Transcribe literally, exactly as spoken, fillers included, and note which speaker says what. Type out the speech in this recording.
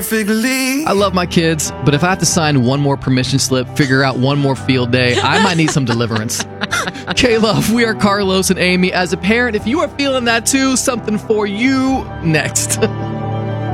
Speaker 1: perfectly.
Speaker 2: I love my kids, but if I have to sign one more permission slip, figure out one more field day, I might need some deliverance. K-Love, we are Carlos and Amy. As a parent, if you are feeling that too, something for you next.